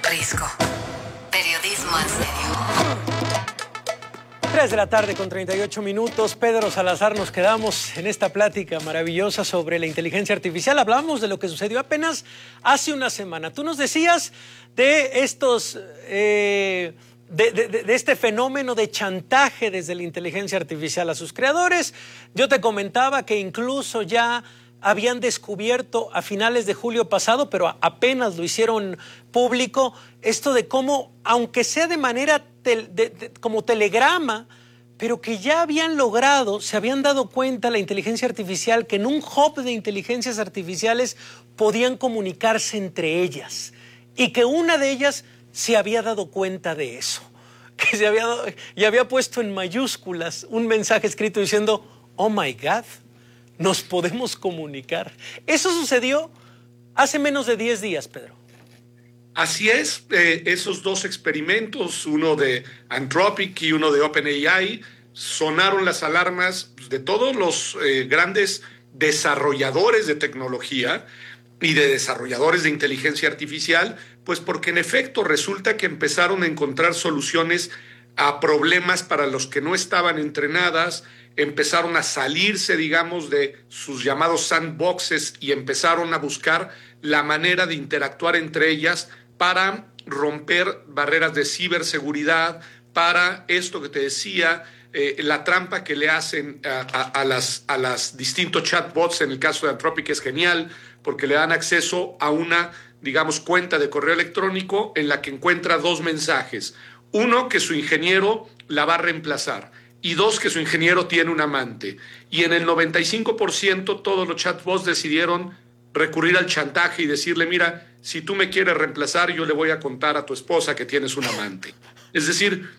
Risco. Periodismo en serio. 3 de la tarde con 38 minutos. Pedro Salazar, nos quedamos en esta plática maravillosa sobre la inteligencia artificial. Hablamos de lo que sucedió apenas hace una semana. Tú nos decías de estos... de este fenómeno de chantaje desde la inteligencia artificial a sus creadores. Yo te comentaba que incluso ya habían descubierto a finales de julio pasado, pero apenas lo hicieron público, esto de cómo, aunque sea de manera como telegrama, pero que ya habían logrado, se habían dado cuenta la inteligencia artificial que en un hub de inteligencias artificiales podían comunicarse entre ellas y que una de ellas se había dado cuenta de eso, que y había puesto en mayúsculas un mensaje escrito diciendo, oh my God, nos podemos comunicar. Eso sucedió hace menos de 10 días, Pedro. Así es, esos dos experimentos, uno de Anthropic y uno de OpenAI, sonaron las alarmas de todos los grandes desarrolladores de tecnología y de desarrolladores de inteligencia artificial, pues porque en efecto resulta que empezaron a encontrar soluciones a problemas para los que no estaban entrenadas, empezaron a salirse, digamos, de sus llamados sandboxes y empezaron a buscar la manera de interactuar entre ellas para romper barreras de ciberseguridad, para esto que te decía, la trampa que le hacen a las distintos chatbots. En el caso de Anthropic es genial porque le dan acceso a una, digamos, cuenta de correo electrónico en la que encuentra dos mensajes. Uno, que su ingeniero la va a reemplazar, y dos, que su ingeniero tiene un amante. Y en el 95% todos los chatbots decidieron recurrir al chantaje y decirle, mira, si tú me quieres reemplazar, yo le voy a contar a tu esposa que tienes un amante. Es decir,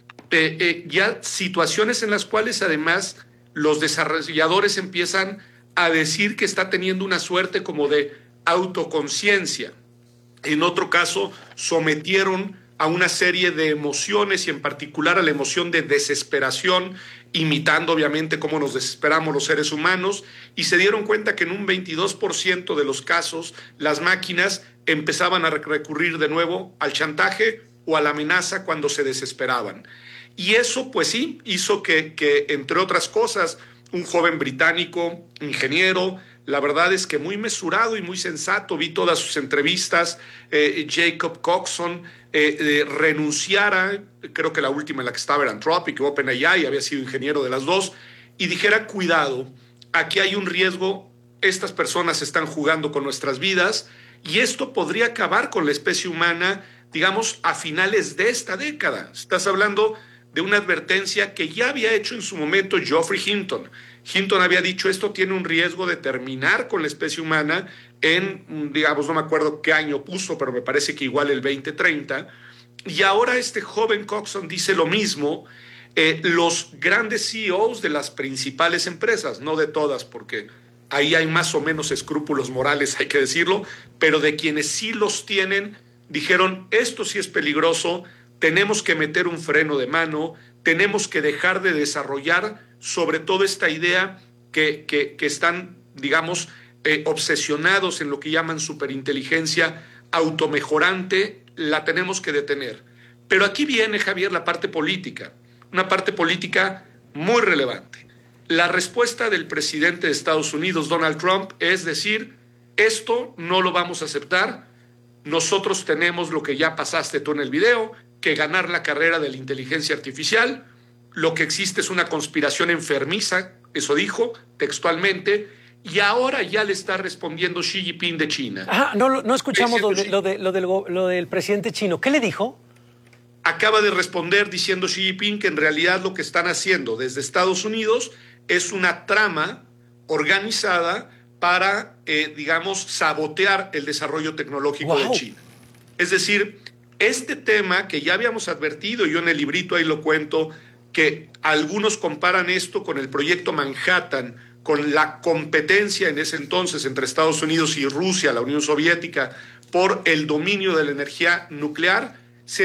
ya situaciones en las cuales además los desarrolladores empiezan a decir que está teniendo una suerte como de autoconciencia. En otro caso, sometieron a una serie de emociones y en particular a la emoción de desesperación, imitando obviamente cómo nos desesperamos los seres humanos, y se dieron cuenta que en un 22% de los casos las máquinas empezaban a recurrir de nuevo al chantaje o a la amenaza cuando se desesperaban. Y eso pues sí hizo que entre otras cosas, un joven británico, ingeniero, la verdad es que muy mesurado y muy sensato, vi todas sus entrevistas, Jacob Coxon, renunciara, creo que la última en la que estaba era Anthropic, OpenAI, había sido ingeniero de las dos, y dijera, cuidado, aquí hay un riesgo, estas personas están jugando con nuestras vidas, y esto podría acabar con la especie humana, digamos, a finales de esta década. Estás hablando de una advertencia que ya había hecho en su momento Geoffrey Hinton. Hinton había dicho, esto tiene un riesgo de terminar con la especie humana en, digamos, no me acuerdo qué año puso, pero me parece que igual el 2030. Y ahora este joven Coxon dice lo mismo. Los grandes CEOs de las principales empresas, no de todas, porque ahí hay más o menos escrúpulos morales, hay que decirlo, pero de quienes sí los tienen, dijeron, esto sí es peligroso, tenemos que meter un freno de mano, tenemos que dejar de desarrollar sobre todo esta idea que están, digamos, obsesionados en lo que llaman superinteligencia automejorante, la tenemos que detener. Pero aquí viene, Javier, la parte política, una parte política muy relevante. La respuesta del presidente de Estados Unidos, Donald Trump, es decir, esto no lo vamos a aceptar, nosotros tenemos lo que ya pasaste tú en el video, que ganar la carrera de la inteligencia artificial. Lo que existe es una conspiración enfermiza, eso dijo textualmente, y ahora ya le está respondiendo Xi Jinping de China. Ajá, no escuchamos lo del presidente chino. ¿Qué le dijo? Acaba de responder diciendo Xi Jinping que en realidad lo que están haciendo desde Estados Unidos es una trama organizada para, digamos, sabotear el desarrollo tecnológico de China. Es decir, este tema que ya habíamos advertido, yo en el librito ahí lo cuento, que algunos comparan esto con el proyecto Manhattan, con la competencia en ese entonces entre Estados Unidos y Rusia, la Unión Soviética, por el dominio de la energía nuclear.